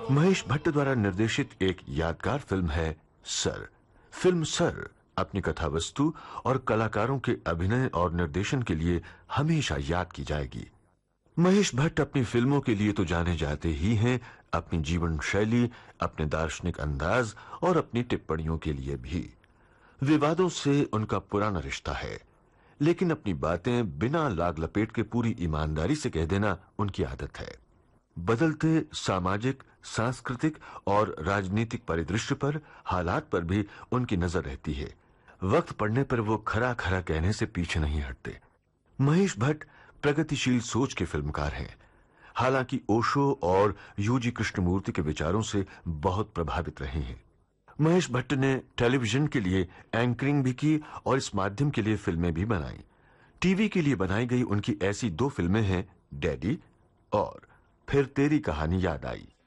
महेश भट्ट द्वारा निर्देशित एक यादगार फिल्म है सर। फिल्म सर अपनी कथा वस्तु और कलाकारों के अभिनय और निर्देशन के लिए हमेशा याद की जाएगी। महेश भट्ट अपनी फिल्मों के लिए तो जाने जाते ही हैं, अपनी जीवन शैली, अपने दार्शनिक अंदाज और अपनी टिप्पणियों के लिए भी। विवादों से उनका पुराना रिश्ता है, लेकिन अपनी बातें बिना लाग लपेट के पूरी ईमानदारी से कह देना उनकी आदत है। बदलते सामाजिक, सांस्कृतिक और राजनीतिक परिदृश्य पर, हालात पर भी उनकी नजर रहती है। वक्त पड़ने पर वो खरा खरा कहने से पीछे नहीं हटते। महेश भट्ट प्रगतिशील सोच के फिल्मकार हैं। हालांकि ओशो और यूजी कृष्णमूर्ति के विचारों से बहुत प्रभावित रहे हैं। महेश भट्ट ने टेलीविजन के लिए एंकरिंग भी की और इस माध्यम के लिए फिल्में भी बनाई। टीवी के लिए बनाई गई उनकी ऐसी 2 फिल्में हैं, डैडी और फिर तेरी कहानी याद आई।